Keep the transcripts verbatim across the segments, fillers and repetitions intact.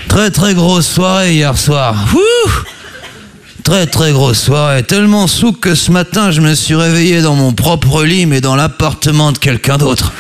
Très très grosse soirée hier soir. Ouh, très très grosse soirée. Tellement sous que ce matin je me suis réveillé dans mon propre lit mais dans l'appartement de quelqu'un d'autre.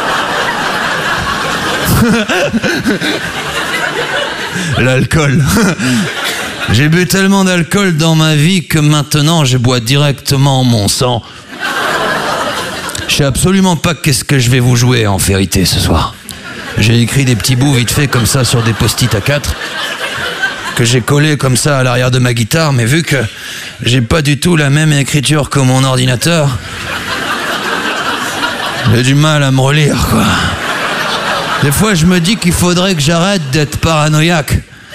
L'alcool. J'ai bu tellement d'alcool dans ma vie que maintenant je bois directement mon sang. Je sais absolument pas qu'est-ce que je vais vous jouer en vérité ce soir. J'ai écrit des petits bouts vite fait comme ça sur des post-it à quatre que j'ai collés comme ça à l'arrière de ma guitare, mais vu que j'ai pas du tout la même écriture que mon ordinateur, j'ai du mal à me relire, quoi. Des fois, je me dis qu'il faudrait que j'arrête d'être paranoïaque.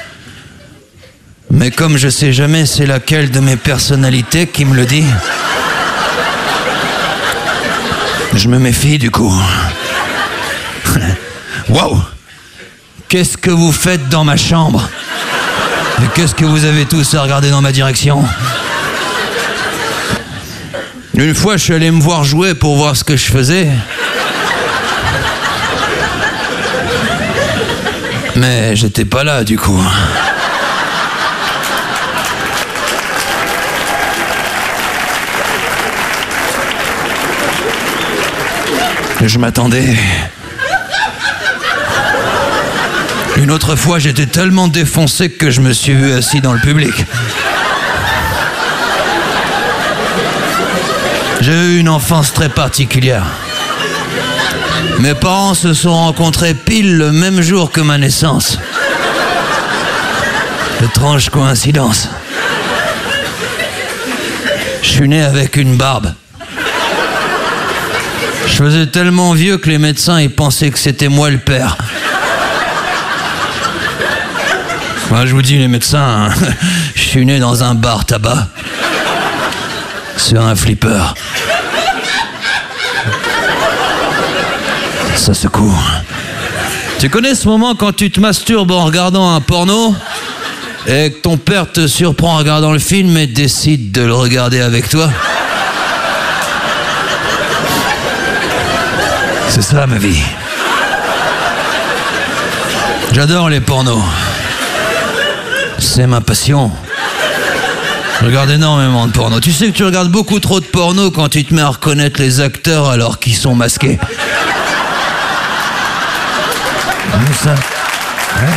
Mais comme je sais jamais c'est laquelle de mes personnalités qui me le dit, je me méfie du coup. Waouh! Qu'est-ce que vous faites dans ma chambre? Et qu'est-ce que vous avez tous à regarder dans ma direction? Une fois, je suis allé me voir jouer pour voir ce que je faisais. Mais j'étais pas là, du coup. Je m'attendais. Une autre fois, j'étais tellement défoncé que je me suis vu assis dans le public. J'ai eu une enfance très particulière. Mes parents se sont rencontrés pile le même jour que ma naissance. Étrange coïncidence. Je suis né avec une barbe. Je faisais tellement vieux que les médecins ils pensaient que c'était moi le père. Moi, je vous dis, les médecins, hein, je suis né dans un bar tabac, sur un flipper. Ça secoue. Tu connais ce moment quand tu te masturbes en regardant un porno et que ton père te surprend en regardant le film et décide de le regarder avec toi? C'est ça ma vie. J'adore les pornos. C'est ma passion. Je regarde énormément de porno. Tu sais que tu regardes beaucoup trop de porno quand tu te mets à reconnaître les acteurs alors qu'ils sont masqués. Ça. Ouais.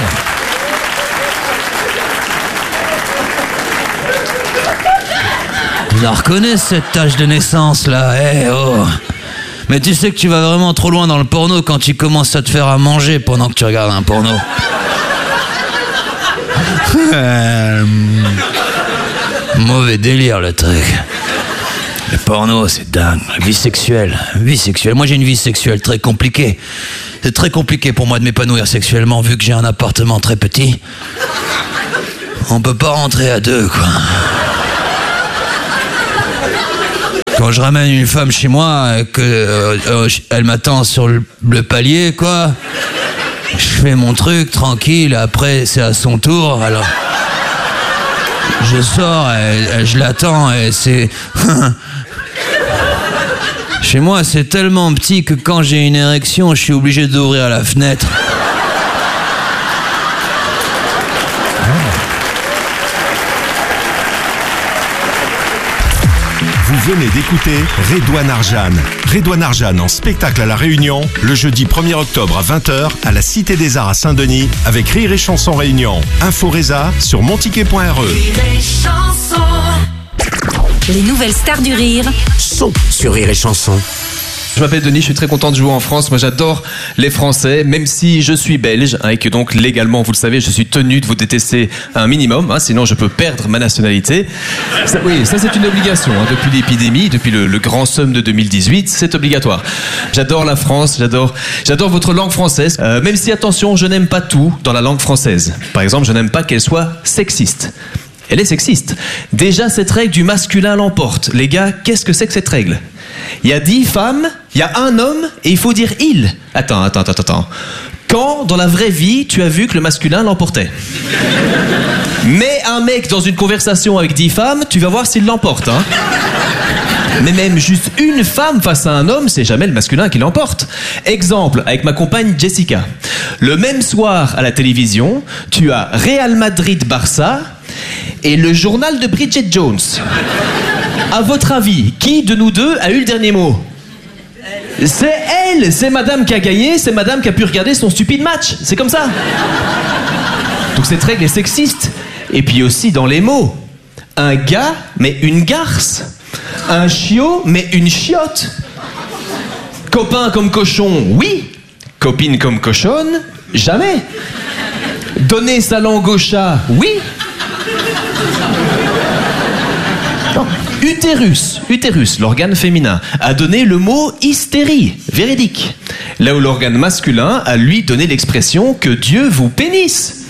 Je la reconnais cette tache de naissance là. Hey, oh. Mais tu sais que tu vas vraiment trop loin dans le porno quand tu commences à te faire à manger pendant que tu regardes un porno. euh... Mauvais délire le truc. Le porno c'est dingue. La vie sexuelle. Vie sexuelle. Moi j'ai une vie sexuelle très compliquée. C'est très compliqué pour moi de m'épanouir sexuellement vu que j'ai un appartement très petit. On peut pas rentrer à deux quoi. Quand je ramène une femme chez moi, que euh, euh, elle m'attend sur le, le palier, quoi. Je fais mon truc tranquille. Après, c'est à son tour. Alors, je sors, et, et je l'attends. Et c'est chez moi, c'est tellement petit que quand j'ai une érection, je suis obligé d'ouvrir la fenêtre. Vous venez d'écouter Redouane Arjane. Redouane Arjane en spectacle à La Réunion, le jeudi premier octobre à vingt heures à la Cité des Arts à Saint-Denis avec Rire et Chanson Réunion. Info Reza sur monticket point r e. Rire et Chanson. Les nouvelles stars du rire sont sur Rire et Chanson. Je m'appelle Denis, je suis très content de jouer en France. Moi, j'adore les Français, même si je suis belge, hein, et que donc légalement, vous le savez, je suis tenu de vous détester un minimum, hein, sinon je peux perdre ma nationalité. Ça, oui, ça c'est une obligation. Hein, depuis l'épidémie, depuis le, le grand somme de deux mille dix-huit, c'est obligatoire. J'adore la France, j'adore, j'adore votre langue française. Euh, même si, attention, je n'aime pas tout dans la langue française. Par exemple, je n'aime pas qu'elle soit sexiste. Elle est sexiste. Déjà, cette règle du masculin l'emporte. Les gars, qu'est-ce que c'est que cette règle ? Il y a dix femmes, il y a un homme et il faut dire il. Attends, attends, attends, attends. Quand, dans la vraie vie, tu as vu que le masculin l'emportait ? Mets un mec dans une conversation avec dix femmes, tu vas voir s'il l'emporte. Hein ? Mais même juste une femme face à un homme, c'est jamais le masculin qui l'emporte. Exemple, avec ma compagne Jessica. Le même soir à la télévision, tu as Real Madrid-Barça et le journal de Bridget Jones. À votre avis, qui de nous deux a eu le dernier mot ? C'est elle, c'est madame qui a gagné, c'est madame qui a pu regarder son stupide match. C'est comme ça. Donc cette règle est sexiste. Et puis aussi dans les mots. Un gars, mais une garce. Un chiot, mais une chiotte. Copain comme cochon, oui. Copine comme cochonne, jamais. Donner sa langue au chat, oui. Non. Utérus, utérus, l'organe féminin, a donné le mot hystérie, véridique. Là où l'organe masculin a lui donné l'expression que Dieu vous pénisse.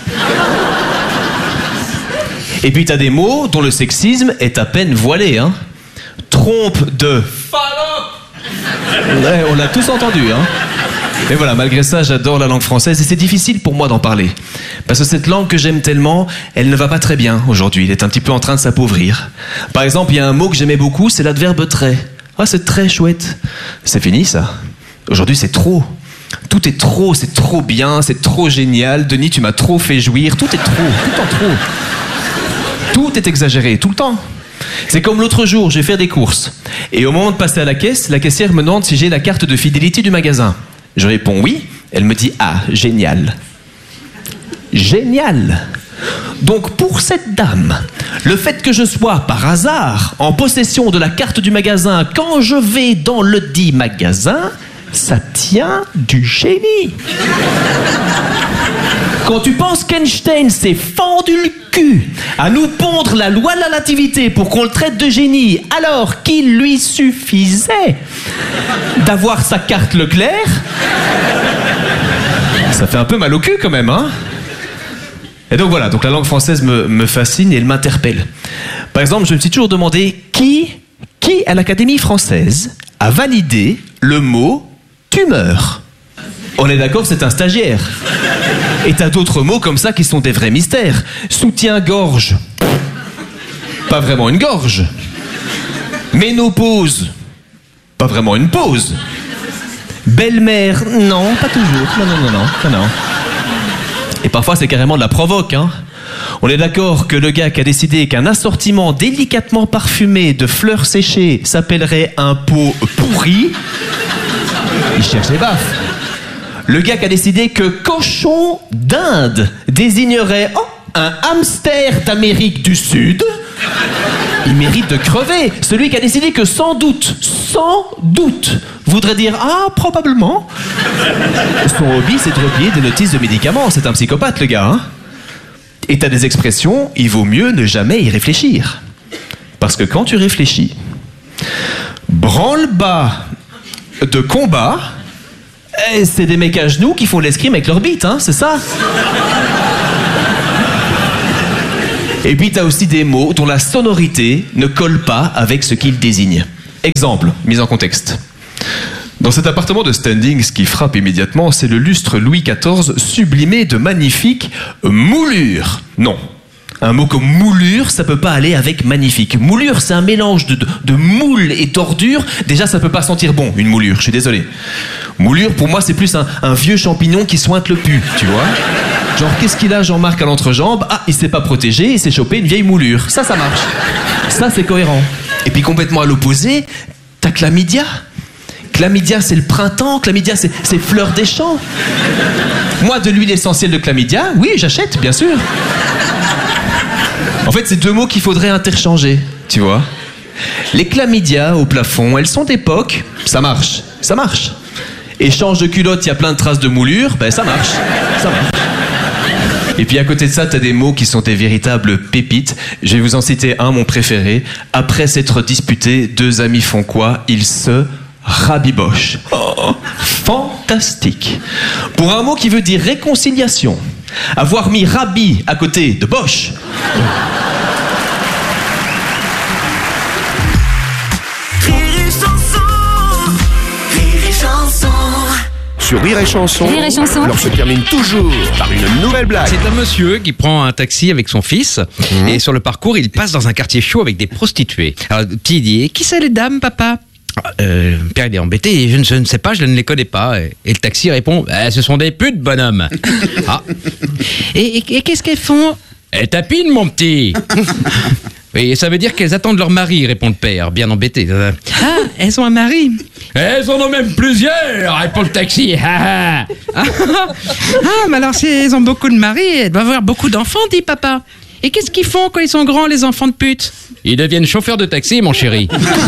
Et puis t'as des mots dont le sexisme est à peine voilé, hein. Trompe de fallope. Ouais, on l'a tous entendu, hein. Mais voilà, malgré ça, j'adore la langue française et c'est difficile pour moi d'en parler. Parce que cette langue que j'aime tellement, elle ne va pas très bien aujourd'hui. Elle est un petit peu en train de s'appauvrir. Par exemple, il y a un mot que j'aimais beaucoup, c'est l'adverbe très. Ah, c'est très chouette. C'est fini, ça. Aujourd'hui, c'est trop. Tout est trop, c'est trop bien, c'est trop génial. Denis, tu m'as trop fait jouir. Tout est trop, tout le temps trop. Tout est exagéré, tout le temps. C'est comme l'autre jour, je vais faire des courses. Et au moment de passer à la caisse, la caissière me demande si j'ai la carte de fidélité du magasin. Je réponds oui. Elle me dit ah, génial. Génial. Donc pour cette dame, le fait que je sois par hasard en possession de la carte du magasin quand je vais dans le dit magasin, ça tient du génie. Quand tu penses qu'Einstein s'est fendu le cul à nous pondre la loi de la relativité pour qu'on le traite de génie, alors qu'il lui suffisait d'avoir sa carte Leclerc, ça fait un peu mal au cul quand même, hein. Et donc voilà, donc la langue française me, me fascine et elle m'interpelle. Par exemple, je me suis toujours demandé qui, qui à l'Académie française a validé le mot tumeur. On est d'accord, c'est un stagiaire. Et t'as d'autres mots comme ça qui sont des vrais mystères. Soutien-gorge. Pas vraiment une gorge. Ménopause. Pas vraiment une pause. Belle-mère. Non, pas toujours. Non, non, non, non. non, non. Et parfois, c'est carrément de la provoque, hein. On est d'accord que le gars qui a décidé qu'un assortiment délicatement parfumé de fleurs séchées s'appellerait un pot pourri, il cherche les baffes. Le gars qui a décidé que cochon d'Inde désignerait oh, un hamster d'Amérique du Sud, il mérite de crever. Celui qui a décidé que sans doute, sans doute, voudrait dire ah, probablement. Son hobby, c'est de replier des notices de médicaments. C'est un psychopathe, le gars, hein. Et t'as des expressions, il vaut mieux ne jamais y réfléchir. Parce que quand tu réfléchis, branle-bas de combat, eh, c'est des mecs à genoux qui font l'escrime avec leur bite, hein, c'est ça. Et puis t'as aussi des mots dont la sonorité ne colle pas avec ce qu'ils désignent. Exemple, mise en contexte. Dans cet appartement de standing, ce qui frappe immédiatement, c'est le lustre Louis quatorze sublimé de magnifiques moulures. Non. Un mot comme moulure, ça peut pas aller avec magnifique. Moulure, c'est un mélange de, de, de moule et d'ordure. Déjà, ça peut pas sentir bon, une moulure, je suis désolé. Moulure, pour moi, c'est plus un, un vieux champignon qui sointe le pu, tu vois. Genre, qu'est-ce qu'il a, Jean-Marc, à l'entrejambe? Ah, il s'est pas protégé, il s'est chopé une vieille moulure. Ça, ça marche. Ça, c'est cohérent. Et puis, complètement à l'opposé, t'as chlamydia. Chlamydia, c'est le printemps. Chlamydia, c'est, c'est fleur des champs. Moi, de l'huile essentielle de chlamydia, oui, j'achète, bien sûr. En fait, c'est deux mots qu'il faudrait interchanger, tu vois. Les chlamydia au plafond, elles sont d'époque, ça marche, ça marche. Échange de culottes, il y a plein de traces de moulure, ben ça marche, ça marche. Et puis à côté de ça, t'as des mots qui sont des véritables pépites. Je vais vous en citer un, mon préféré. Après s'être disputés, deux amis font quoi? Ils se rabibochent. Oh, fantastique. Pour un mot qui veut dire réconciliation, avoir mis Rabi à côté de Bosch. Sur Rire et Chanson, Rire et Chanson. l'heure se termine toujours par une nouvelle blague. C'est un monsieur qui prend un taxi avec son fils et sur le parcours, il passe dans un quartier chaud avec des prostituées. Alors, le petit dit, qui c'est les dames, papa ? Euh, le père il est embêté, je ne, je ne sais pas, je ne les connais pas. Et, et le taxi répond, eh, ce sont des putes, bonhomme. Ah. Et, et, et qu'est-ce qu'elles font ? Elles tapinent, mon petit. Oui, ça veut dire qu'elles attendent leur mari, répond le père, bien embêté. Ah, elles ont un mari. Elles en ont même plusieurs, répond le taxi. Ah, ah, ah mais alors si elles ont beaucoup de maris, elles doivent avoir beaucoup d'enfants, dit papa. Et qu'est-ce qu'ils font quand ils sont grands, les enfants de pute ? Ils deviennent chauffeurs de taxi, mon chéri.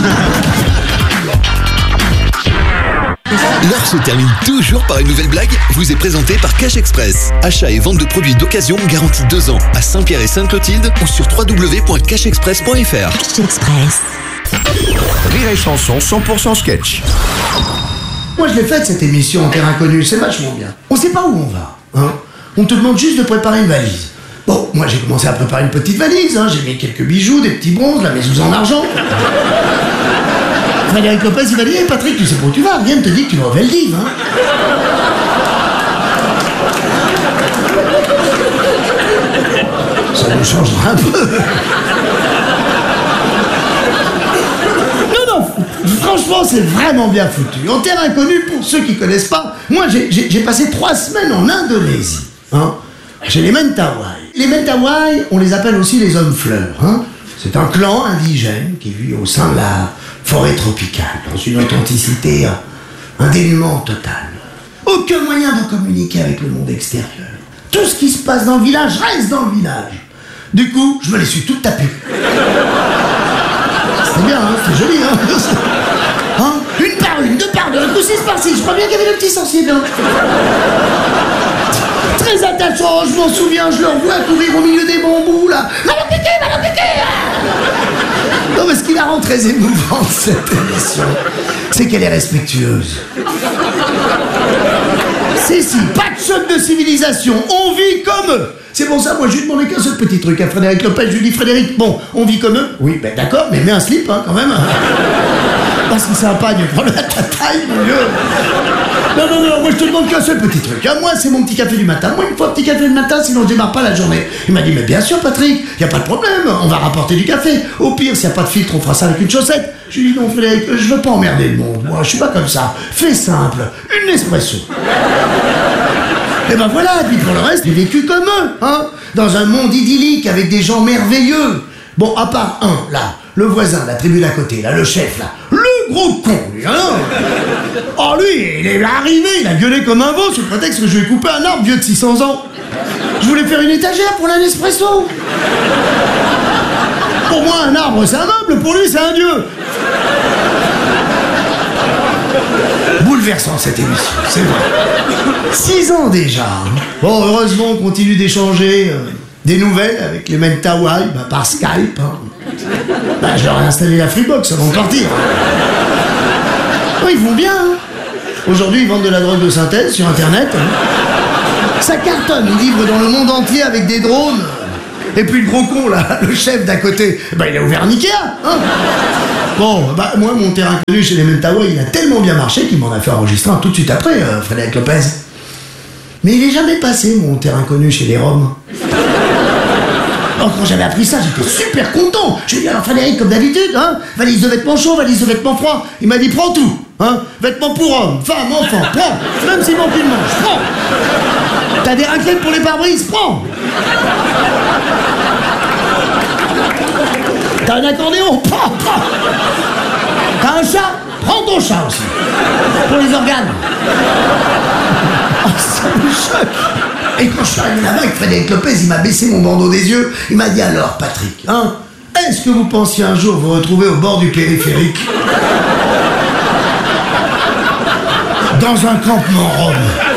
L'heure se termine toujours par une nouvelle blague, vous est présentée par Cash Express. Achat et vente de produits d'occasion garantis deux ans à Saint-Pierre et Sainte-Clotilde ou sur w w w point cash express point f r. Cash Express. Rire et Chanson cent pour cent sketch. Moi je l'ai faite cette émission en terre inconnue, c'est vachement bien. On sait pas où on va, hein. On te demande juste de préparer une valise. Bon, moi j'ai commencé à préparer une petite valise, hein. J'ai mis quelques bijoux, des petits bronzes, la mezouza en argent. Frédéric Lopez il va dire, hey, Patrick, tu sais pas où tu vas, rien ne te dit que tu vas au Veldiv, hein. Ça nous changera un peu. Non, non, franchement, c'est vraiment bien foutu. En terre inconnue, pour ceux qui connaissent pas, moi j'ai, j'ai, j'ai passé trois semaines en Indonésie, hein, chez les Mentawai. Les Mentawai, on les appelle aussi les hommes fleurs, hein. C'est un clan indigène qui vit au sein de la forêt tropicale, dans une authenticité, un dénuement total. Aucun moyen de communiquer avec le monde extérieur. Tout ce qui se passe dans le village reste dans le village. Du coup, je me les suis toutes tapées. C'était bien, hein, c'était joli, hein, hein. Une par une, deux par deux, un coup six par six. Je crois bien qu'il y avait le petit sorcier, hein. Très attachant, je m'en souviens, je le revois courir au milieu des bambous, là. Allons piquer, allons piquer. Non, mais ce qui la rend très émouvante, cette émission, c'est qu'elle est respectueuse. C'est si, pas de choc de civilisation, on vit comme eux. C'est pour ça, moi, je lui demandais qu'un seul petit truc à Frédéric Lopez. Je lui dis, Frédéric, bon, on vit comme eux. Oui, ben d'accord, mais mets un slip, hein, quand même. Parce que c'est sympa, du problème à ta taille, mon vieux. Non, non, non, moi je te demande qu'un seul petit truc. Hein. Moi, c'est mon petit café du matin. Moi, il me faut un petit café le matin, sinon je démarre pas la journée. Il m'a dit, mais bien sûr, Patrick, y a pas de problème, on va rapporter du café. Au pire, s'il y a pas de filtre, on fera ça avec une chaussette. Je lui dis, non, Frédéric, je veux pas emmerder le monde. Moi, je suis pas comme ça. Fais simple, une Nespresso. Et ben voilà, et puis pour le reste, j'ai vécu comme eux, hein, dans un monde idyllique avec des gens merveilleux. Bon, à part un, là, le voisin, la tribu d'à côté, là, le chef, là, le gros con, lui, hein. Oh, lui, il est arrivé, il a gueulé comme un veau sous prétexte que je lui ai coupé un arbre vieux de six cents ans. Je voulais faire une étagère pour la Nespresso. Pour moi, un arbre, c'est un meuble, pour lui, c'est un dieu. Bouleversant cette émission, c'est vrai. Six ans déjà. Hein. Bon, heureusement, on continue d'échanger euh, des nouvelles avec les Mentawai, bah, par Skype. Hein. Bah, je leur ai installé la Freebox avant de partir. Oui, ils vont bien. Hein. Aujourd'hui, ils vendent de la drogue de synthèse sur Internet. Hein. Ça cartonne, ils livrent dans le monde entier avec des drones. Et puis le gros con, là, le chef d'à côté, bah, il a ouvert un Ikea. Hein. Bon, bah, moi, mon terrain inconnu chez les Mentawai, il a tellement bien marché qu'il m'en a fait enregistrer un tout de suite après, euh, Frédéric Lopez. Mais il est jamais passé, mon terrain inconnu chez les Roms. Oh, quand j'avais appris ça, j'étais super content. J'ai dit, alors Frédéric, comme d'habitude, hein, valise de vêtements chauds, valise de vêtements froids. Il m'a dit, prends tout, hein, vêtements pour hommes, femmes, enfants, prends. Même s'il manque une manche, prends. T'as des raclettes pour les pare-brises, prends. T'as un accordéon, prends, prends. T'as un chat, prends ton chat aussi. Pour les organes. Oh, ça me choque. Et quand je suis arrivé là-bas avec Frédéric Lopez, il m'a baissé mon bandeau des yeux. Il m'a dit, alors Patrick, hein, est-ce que vous pensiez un jour vous retrouver au bord du périphérique dans un campement rome?